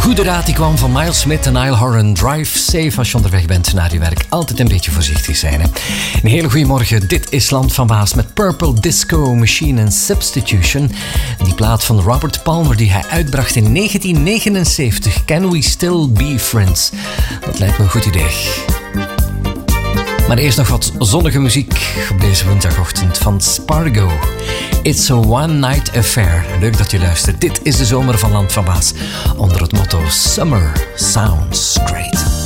goede raad die kwam van Miles Smith en Niall Horan. Drive safe als je onderweg bent naar je werk. Altijd een beetje voorzichtig zijn. Hè? Een hele goede morgen. Dit is Land van Waas met Purple Disco Machine and Substitution. Die plaat van Robert Palmer die hij uitbracht in 1979. Can We Still Be Friends? Dat lijkt me een goed idee. Maar eerst nog wat zonnige muziek op deze woensdagochtend van Spargo. It's a one-night affair. Leuk dat je luistert. Dit is de zomer van Land van Waas onder het motto Summer Sounds Great.